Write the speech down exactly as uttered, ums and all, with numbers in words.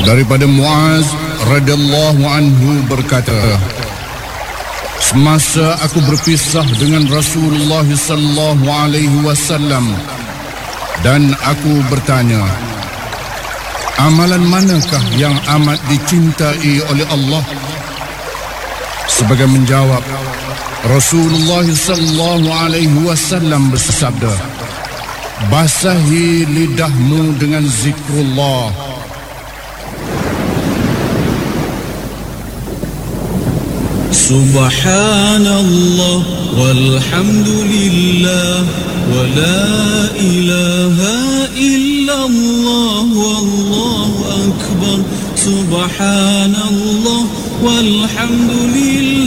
Daripada Muaz radhiyallahu anhu berkata, semasa aku berpisah dengan Rasulullah sallallahu alaihi wasallam dan aku bertanya, amalan manakah yang amat dicintai oleh Allah? Sebagai menjawab, Rasulullah sallallahu alaihi wasallam bersabda, basahi lidahmu dengan zikrullah. Subhanallah walhamdulillah wa la ilaha illallah wallahu akbar. Subhanallah walhamdulillah